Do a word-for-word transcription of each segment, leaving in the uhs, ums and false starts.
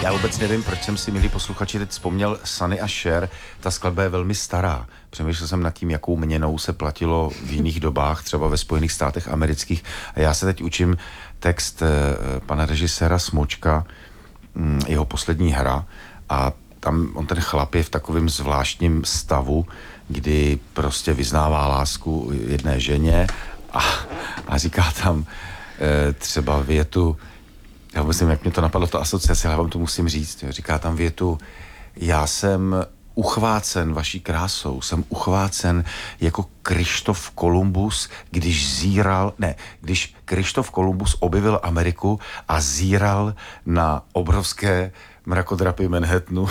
Já vůbec nevím, proč jsem si, milí posluchači, teď vzpomněl Sunny a Cher. Ta skladba je velmi stará. Přemýšlel jsem nad tím, jakou měnou se platilo v jiných dobách, třeba ve Spojených státech amerických. A já se teď učím text eh, pana režiséra Smočka, hm, jeho poslední hra. A tam on, ten chlap, je v takovém zvláštním stavu, kdy prostě vyznává lásku jedné ženě a, a říká tam eh, třeba větu, já myslím, jak mě to napadlo v té asociaci, ale vám to musím říct. Jo. Říká tam větu, já jsem uchvácen vaší krásou, jsem uchvácen jako Krištof Kolumbus, když zíral, ne, když Krištof Kolumbus objevil Ameriku a zíral na obrovské mrakodrapy Manhattanu.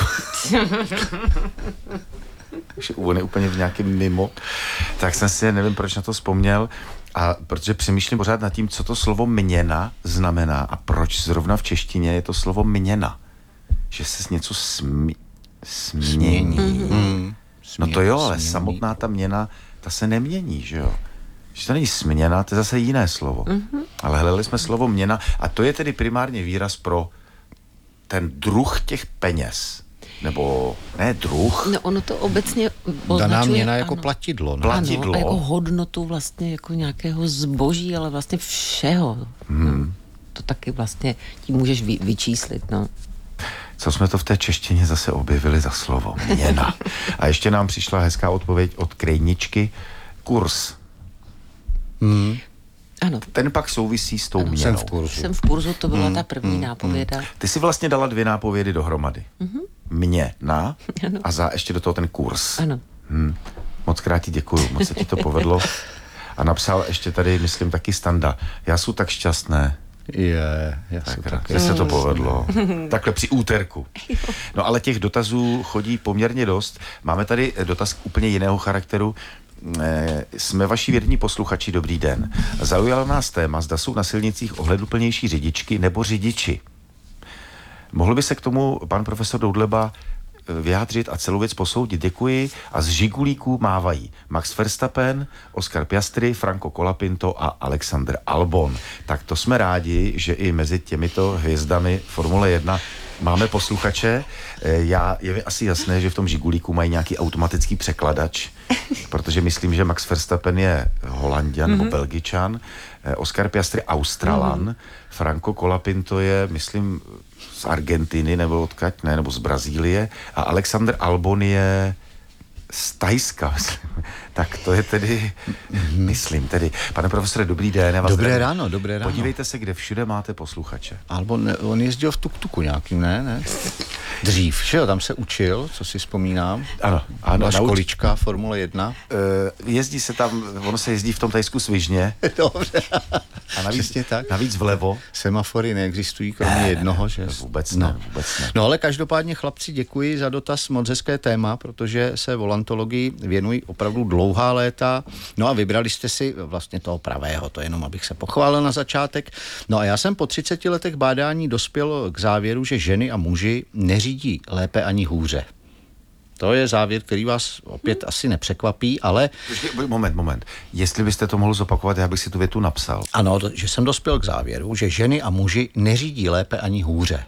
Takže on je úplně v nějakém mimo. Tak jsem si, nevím, proč na to vzpomněl, a protože přemýšlím pořád nad tím, co to slovo měna znamená a proč zrovna v češtině je to slovo měna. Že se něco smi, smění. Mm-hmm. No to jo, ale samotná ta měna, ta se nemění, že jo. Že to není směna, to je zase jiné slovo. Mm-hmm. Ale hledali jsme slovo měna a to je tedy primárně výraz pro ten druh těch peněz. Nebo ne druh. No ono to obecně označuje. Daná měna jako ano. platidlo. Ne? Platidlo. Ano, jako hodnotu vlastně jako nějakého zboží, ale vlastně všeho. Hmm. No, to taky vlastně tím můžeš vy, vyčíslit, no. Co jsme to v té češtině zase objevili za slovo? Měna. A ještě nám přišla hezká odpověď od Krejničky. Kurz. Hmm. Ano. Ten pak souvisí s tou Ano, měnou. Jsem v kurzu. Jsem v kurzu, to byla Hmm, ta první hmm, nápověda. hmm. Ty jsi vlastně dala dvě nápovědy dohromady. Mm-hmm. Měna Ano. a za ještě do toho ten kurz. Ano. Hmm. Moc krát ti děkuju, moc se ti to povedlo. A napsal ještě tady, myslím, taky Standa. Já jsem tak šťastné. Je, já Tak, tak, že se to povedlo. Takhle při úterku. No ale těch dotazů chodí poměrně dost. Máme tady dotaz úplně jiného charakteru. Jsme vaši věrní posluchači, dobrý den. Zaujalo nás téma, zda jsou na silnicích ohleduplnější řidičky nebo řidiči. Mohl by se k tomu pan profesor Doudleba vyjádřit a celou věc posoudit? Děkuji. A z žigulíků mávají Max Verstappen, Oscar Piastri, Franco Colapinto a Alexander Albon. Tak to jsme rádi, že i mezi těmito hvězdami Formule jedna máme posluchače. Já, je mi asi jasné, že v tom žigulíku mají nějaký automatický překladač, protože myslím, že Max Verstappen je Holanďan mm-hmm. nebo Belgičan, Oscar Piastri Australan, mm-hmm. Franco Colapinto je, myslím, z Argentiny nebo odkud, ne, nebo z Brazílie a Alexander Albon je z Thajska, myslím. Tak to je tedy, myslím tedy. Pane profesore, dobrý den. Dobré zdravím. ráno, dobré ráno. Podívejte se, kde všude máte posluchače. Albon, on jezdil v tuk-tuku nějakým, ne? ne? Dřív, že jo, tam se učil, co si vzpomínám. Ano, ano. Byla nauč... školička Formule jedna. Uh, jezdí se tam, ono se jezdí v tom Thajsku svižně. Dobře. A navíc, Přesně tak. navíc vlevo. Semafory neexistují, kromě ne, jednoho, že? Vůbec no. ne, vůbec ne. No ale každopádně, chlapci, děkuji za dotaz, moc hezké téma, protože se volantologii věnují opravdu dlouhá léta. No a vybrali jste si vlastně toho pravého, to jenom abych se pochválil na začátek. No a já jsem po třiceti letech bádání dospěl k závěru, že ženy a muži neřídí lépe ani hůře. To je závěr, který vás opět hmm. asi nepřekvapí, ale... Moment, moment. Jestli byste to mohl zopakovat, já bych si tu větu napsal. Ano, že jsem dospěl k závěru, že ženy a muži neřídí lépe ani hůře.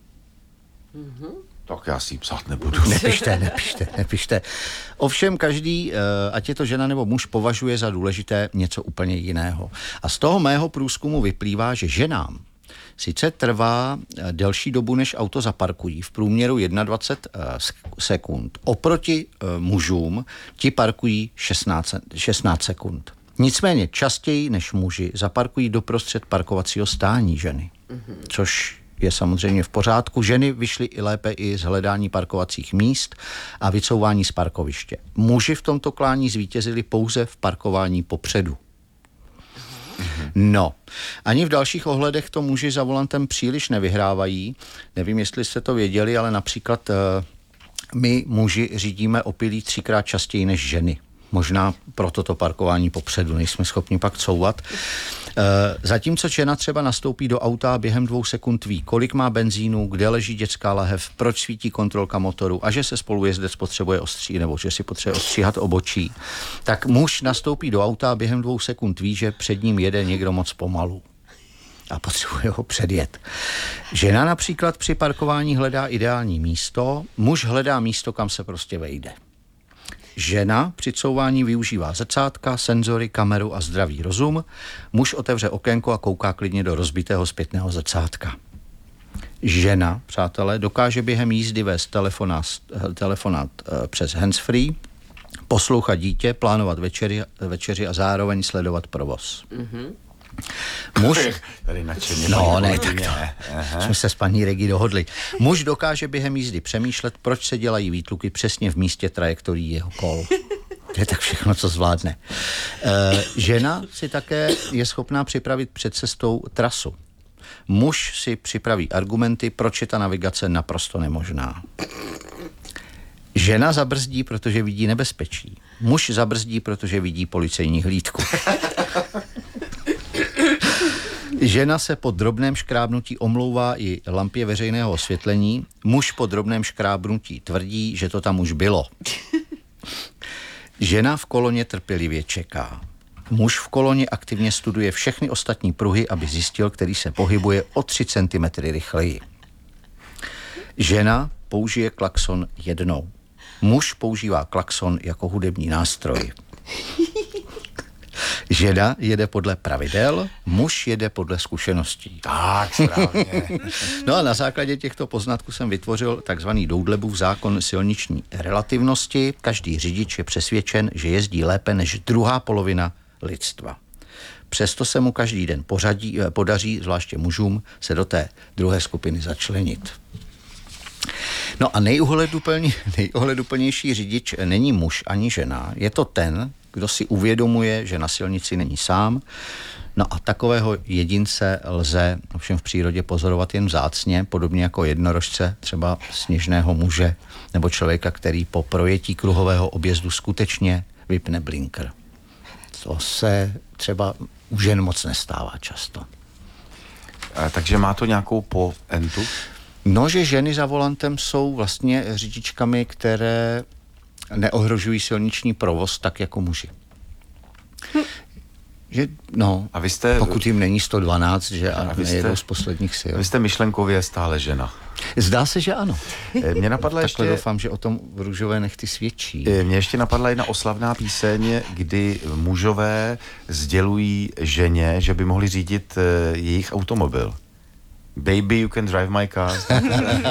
Mm-hmm. Tak já si ji psát nebudu. Nepište, nepište, nepište. Ovšem každý, ať je to žena nebo muž, považuje za důležité něco úplně jiného. A z toho mého průzkumu vyplývá, že ženám sice trvá delší dobu, než auto zaparkují, v průměru dvacet jedna sekund. Oproti mužům ti parkují šestnáct, šestnáct sekund. Nicméně častěji než muži zaparkují doprostřed parkovacího stání ženy, mm-hmm. což je samozřejmě v pořádku. Ženy vyšly i lépe i z hledání parkovacích míst a vycouvání z parkoviště. Muži v tomto klání zvítězili pouze v parkování popředu. No, ani v dalších ohledech to muži za volantem příliš nevyhrávají. Nevím, jestli jste to věděli, ale například uh, my muži řídíme opilí třikrát častěji než ženy. Možná proto to parkování popředu nejsme schopni pak couvat. E, zatímco žena třeba nastoupí do auta a během dvou sekund ví, kolik má benzínu, kde leží dětská lahev, proč svítí kontrolka motoru a že se spolujezdec potřebuje ostří nebo že si potřebuje ostříhat obočí, tak muž nastoupí do auta a během dvou sekund ví, že před ním jede někdo moc pomalu. a potřebuje ho předjet. Žena například při parkování hledá ideální místo, muž hledá místo, kam se prostě vejde. Žena při couvání využívá zrcátka, senzory, kameru a zdravý rozum. Muž otevře okénko a kouká klidně do rozbitého zpětného zrcátka. Žena, přátelé, dokáže během jízdy vést telefonát, telefonát přes handsfree, poslouchat dítě, plánovat večeři, večeři a zároveň sledovat provoz. Mm-hmm. Muž... Tady nadšeně. No, ne, tak to. Jsme se s paní Regi dohodli. Muž dokáže během jízdy přemýšlet, proč se dělají výtluky přesně v místě trajektorií jeho kol. To je tak všechno, co zvládne. E, žena si také je schopná připravit před cestou trasu. Muž si připraví argumenty, proč je ta navigace naprosto nemožná. Žena zabrzdí, protože vidí nebezpečí. Muž zabrzdí, protože vidí policejní hlídku. Žena se po drobném škrábnutí omlouvá i lampě veřejného osvětlení. Muž po drobném škrábnutí tvrdí, že to tam už bylo. Žena v koloně trpělivě čeká. Muž v koloně aktivně studuje všechny ostatní pruhy, aby zjistil, který se pohybuje o tři centimetry rychleji. Žena použije klakson jednou. Muž používá klakson jako hudební nástroj. Žena jede podle pravidel, muž jede podle zkušeností. Tak, správně. No a na základě těchto poznatků jsem vytvořil takzvaný Doudlebův zákon silniční relativnosti. Každý řidič je přesvědčen, že jezdí lépe než druhá polovina lidstva. Přesto se mu každý den pořadí, podaří, zvláště mužům, se do té druhé skupiny začlenit. No a nejohleduplně, nejohleduplnější řidič není muž ani žena. Je to ten, kdo si uvědomuje, že na silnici není sám. No a takového jedince lze ovšem v přírodě pozorovat jen vzácně, podobně jako jednorožce, třeba sněžného muže nebo člověka, který po projetí kruhového objezdu skutečně vypne blinker. To se třeba u žen moc nestává často. A, takže má to nějakou poentu? No, že ženy za volantem jsou vlastně řidičkami, které neohrožují silniční provoz tak jako muži. Hm. Že, no, a vy jste, pokud jim není sto dvanáct, že a nejedou z posledních sil. Vy jste myšlenkově stále žena. Zdá se, že ano. Mě napadla ještě... Takhle doufám, že o tom v růžové nechty svědčí. Mě ještě napadla jedna oslavná píseň, kdy mužové sdělují ženě, že by mohli řídit jejich automobil. Baby, you can drive my car.